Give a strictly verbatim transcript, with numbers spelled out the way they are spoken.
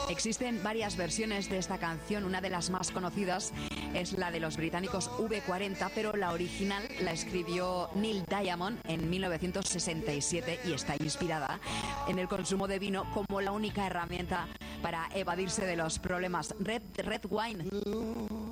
Existen varias versiones de esta canción. Una de las más conocidas es la de los británicos V cuarenta, pero la original la escribió Neil Diamond en mil novecientos sesenta y siete y está inspirada en el consumo de vino como la única herramienta para evadirse de los problemas. Red, Red Wine.